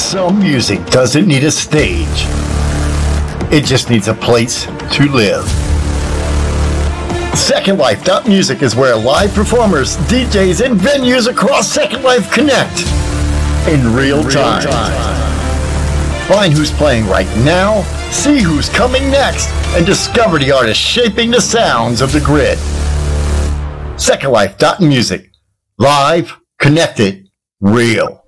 Some music doesn't need a stage. It just needs a place to live. Second Life.music is where live performers, DJs, and venues across Second Life connect in real time. Find who's playing right now, see who's coming next, and discover the artists shaping the sounds of the grid. Second Life.music. Live, connected, real.